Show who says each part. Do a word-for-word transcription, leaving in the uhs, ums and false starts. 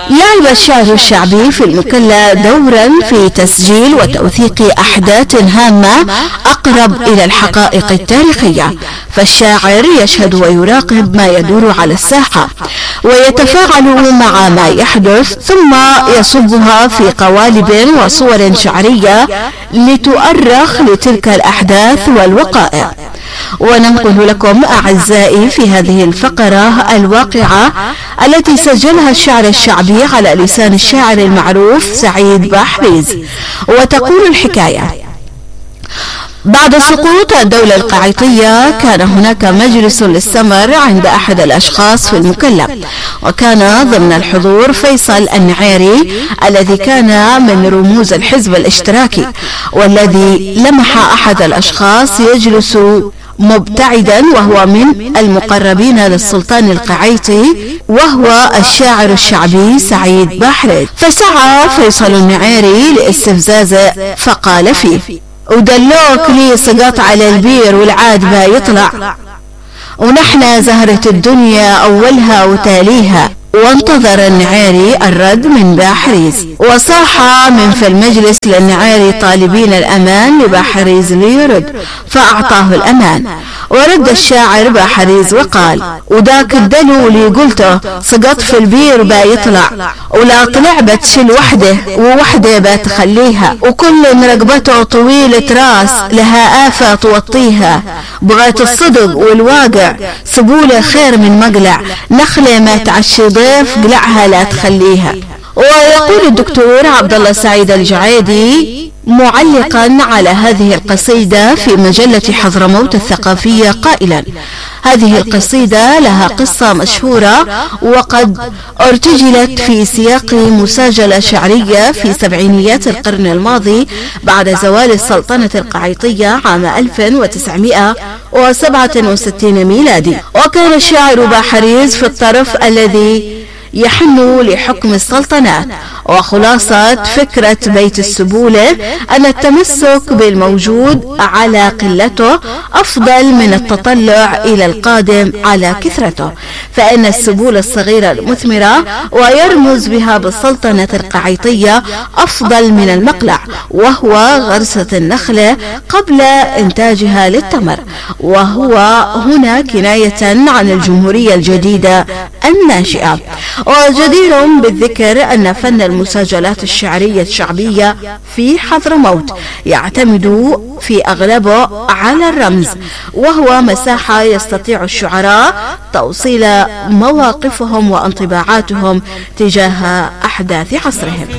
Speaker 1: لعب الشعر الشعبي في المكلا دورا في تسجيل وتوثيق أحداث هامة أقرب إلى الحقائق التاريخية، فالشاعر يشهد ويراقب ما يدور على الساحة ويتفاعل مع ما يحدث، ثم يصبها في قوالب وصور شعرية لتؤرخ لتلك الأحداث والوقائع. وننقل لكم أعزائي في هذه الفقرة الواقعة التي سجلها الشعر الشعبي على لسان الشاعر المعروف سعيد بحريز. وتقول الحكاية: بعد سقوط الدولة القعيطية كان هناك مجلس للسمر عند أحد الأشخاص في المكلا، وكان ضمن الحضور فيصل النعيري الذي كان من رموز الحزب الاشتراكي، والذي لمح أحد الأشخاص يجلس مبتعدا وهو من المقربين للسلطان القعيطي وهو الشاعر الشعبي سعيد بحريز، فسعى فيصل النعيري لاستفزازه فقال فيه: ودلوك لي سقط على البير والعاد ما يطلع، ونحن زهرة الدنيا أولها وتاليها. وانتظر النعيري الرد من بحريز، وصاح من في المجلس للنعيري طالبين الأمان لبحريز ليرد، فأعطاه الأمان. ورد الشاعر بحريز وقال: وداك الدلو اللي قلته سقط في البير با يطلع، ولا طلع بتشل وحده ووحده بتخليها، وكل رقبته طويلة راس لها آفة توطيها، بغيت الصدق والواقع سبوله خير من مقلع، نخلة ما تعشي ضيف قلعها لا تخليها. ويقول الدكتور عبد الله سعيد الجعيدي معلقا على هذه القصيدة في مجلة حضرموت الثقافية قائلا: هذه القصيدة لها قصة مشهورة وقد ارتجلت في سياق مساجلة شعرية في سبعينيات القرن الماضي بعد زوال السلطنة القعيطية عام ألف وتسعمائة وسبعة وستين ميلادي. وكان الشاعر بحريز في الطرف الذي يحن لحكم السلطنات، وخلاصة فكرة بيت السبولة أن التمسك بالموجود على قلته أفضل من التطلع إلى القادم على كثرته، فإن السبولة الصغيرة المثمرة ويرمز بها بالسلطنة القعيطية أفضل من المقلع، وهو غرسة النخلة قبل إنتاجها للتمر، وهو هنا كناية عن الجمهورية الجديدة الناشئة. وجدير بالذكر أن فن المساجلات الشعرية الشعبية في حضرموت يعتمد في أغلبه على الرمز، وهو مساحة يستطيع الشعراء توصيل مواقفهم وانطباعاتهم تجاه أحداث عصرهم.